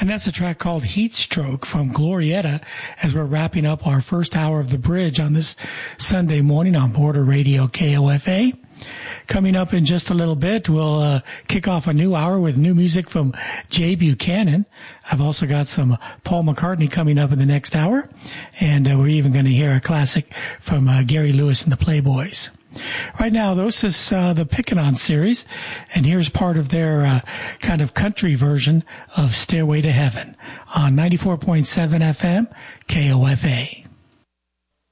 And that's a track called Heat Stroke from Glorietta as we're wrapping up our first hour of The Bridge on this Sunday morning on Border Radio KOFA. Coming up in just a little bit, we'll kick off a new hour with new music from Jay Buchanan. I've also got some Paul McCartney coming up in the next hour. And we're even going to hear a classic from Gary Lewis and the Playboys. Right now, this is the Pickin' On series, and here's part of their kind of country version of Stairway to Heaven on 94.7 FM KOFA.